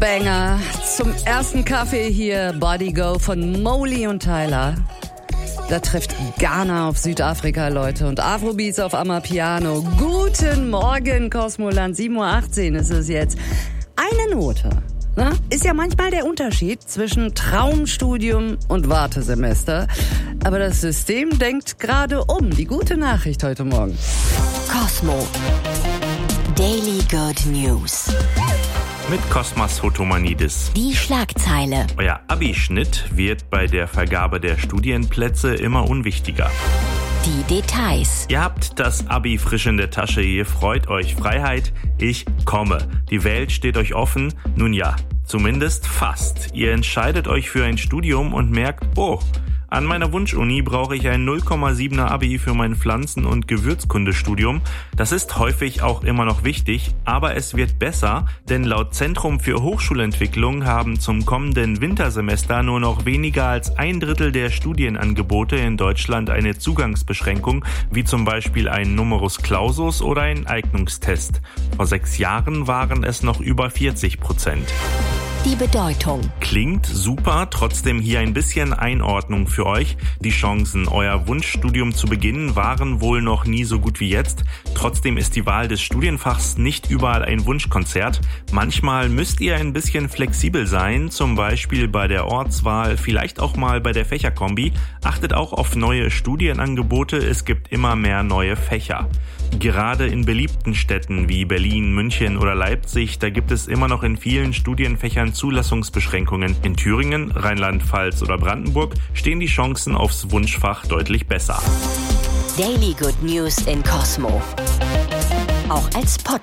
Banger. Zum ersten Kaffee hier Body Go von Molly und Tyler. Da trifft Ghana auf Südafrika, Leute, und Afrobeats auf Amapiano. Guten Morgen, Kosmoland. 7.18 Uhr ist es jetzt. Eine Note. Na, ist ja manchmal der Unterschied zwischen Traumstudium und Wartesemester. Aber das System denkt gerade um. Die gute Nachricht heute Morgen. Cosmo. Daily Good News. Mit Kosmas Hotomanidis. Die Schlagzeile. Euer Abi-Schnitt wird bei der Vergabe der Studienplätze immer unwichtiger. Die Details. Ihr habt das Abi frisch in der Tasche, ihr freut euch. Freiheit, ich komme. Die Welt steht euch offen. Nun ja, zumindest fast. Ihr entscheidet euch für ein Studium und merkt, oh, an meiner Wunschuni brauche ich ein 0,7er Abi für mein Pflanzen- und Gewürzkundestudium. Das ist häufig auch immer noch wichtig, aber es wird besser, denn laut Zentrum für Hochschulentwicklung haben zum kommenden Wintersemester nur noch weniger als 1/3 der Studienangebote in Deutschland eine Zugangsbeschränkung, wie zum Beispiel ein Numerus Clausus oder ein Eignungstest. Vor 6 Jahren waren es noch über 40%. Die Bedeutung. Klingt super, trotzdem hier ein bisschen Einordnung für euch. Die Chancen, euer Wunschstudium zu beginnen, waren wohl noch nie so gut wie jetzt. Trotzdem ist die Wahl des Studienfachs nicht überall ein Wunschkonzert. Manchmal müsst ihr ein bisschen flexibel sein, zum Beispiel bei der Ortswahl, vielleicht auch mal bei der Fächerkombi. Achtet auch auf neue Studienangebote, es gibt immer mehr neue Fächer. Gerade in beliebten Städten wie Berlin, München oder Leipzig, da gibt es immer noch in vielen Studienfächern Zulassungsbeschränkungen. In Thüringen, Rheinland-Pfalz oder Brandenburg stehen die Chancen aufs Wunschfach deutlich besser. Daily Good News in Cosmo. Auch als Podcast.